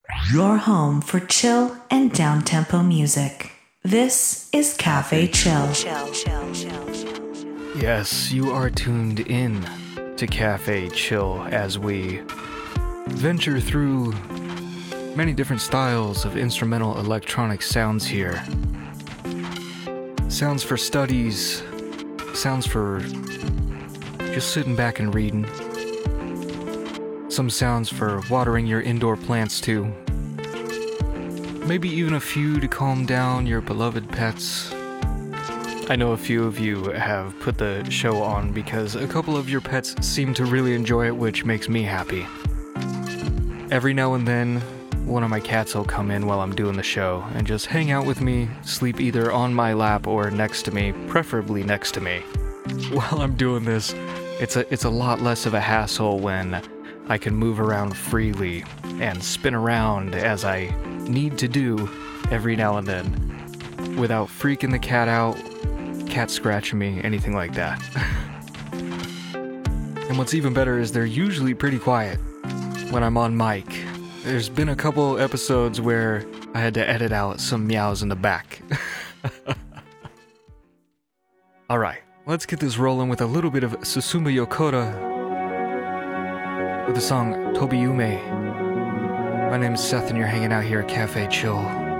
Your home for chill and down-tempo music. This is Cafe Chill. Yes, you are tuned in to Cafe Chill as we venture through many different styles of instrumental electronic sounds here. Sounds for studies, sounds for just sitting back and reading. Some sounds for watering your indoor plants too. Maybe even a few to calm down your beloved pets. I know a few of you have put the show on because a couple of your pets seem to really enjoy it, which makes me happy. Every now and then, one of my cats will come in while I'm doing the show and just hang out with me, sleep either on my lap or next to me, preferably next to me. While I'm doing this, it's a lot less of a hassle when I can move around freely and spin around as I need to do every now and then without freaking the cat out, cat scratching me, anything like that. And what's even better is they're usually pretty quiet when I'm on mic. There's been a couple episodes where I had to edit out some meows in the back. Alright, let's get this rolling with a little bit of Susumu Yokota with the song Tobiyume. My name is Seth and you're hanging out here at Cafe Chill.